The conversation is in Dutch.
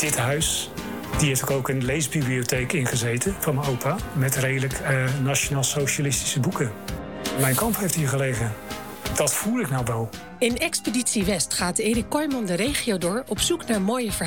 dit huis, die heeft ook een leesbibliotheek ingezeten van mijn opa. Met redelijk nationaal-socialistische boeken. Mijn kamp heeft hier gelegen. Dat voel ik nou wel. In Expeditie West gaat Erik Kooijman de regio door op zoek naar mooie verhalen.